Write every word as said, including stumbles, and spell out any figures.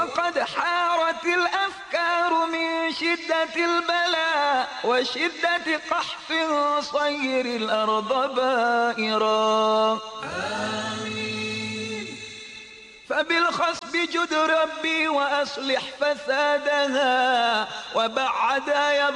وقد حارت الأفكار من شدة البلاء وشدة قحط صير الأرض بائرا. آمين. فبالخصب جد ربي وأصلح فسادها وبعد